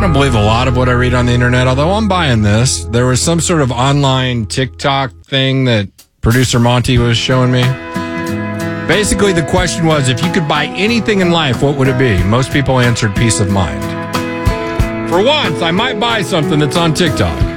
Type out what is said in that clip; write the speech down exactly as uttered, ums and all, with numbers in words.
don't believe a lot of what I read on the internet, although I'm buying this. There was some sort of online TikTok thing that producer Monty was showing me. Basically, the question was, if you could buy anything in life, what would it be? Most people answered peace of mind. For once, I might buy something that's on TikTok.